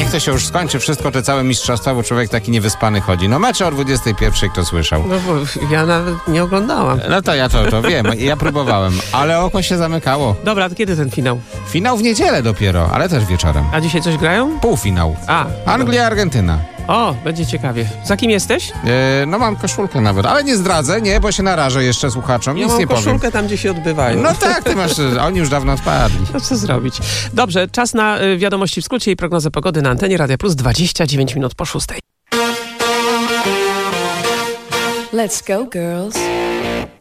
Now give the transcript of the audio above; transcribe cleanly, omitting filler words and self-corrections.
niech to się już skończy wszystko, te całe mistrzostwa, bo człowiek taki niewyspany chodzi. No mecze o 21, kto słyszał? No bo ja nawet nie oglądałam. No to ja to wiem, ja próbowałem, ale oko się zamykało. Dobra, to kiedy ten finał? Finał w niedzielę dopiero, ale też wieczorem. A dzisiaj coś grają? Półfinał. A. Anglia, Argentyna. O, będzie ciekawie. Za kim jesteś? No mam koszulkę nawet, ale nie zdradzę, nie, bo się narażę jeszcze słuchaczom, Ja nic mam nie powiem. koszulkę tam, gdzie się odbywają. No tak, ty masz, oni już dawno odpadli. No co zrobić? Dobrze, czas na wiadomości w skrócie i prognozę pogody na antenie Radia Plus 29 minut po 6. Let's go, girls.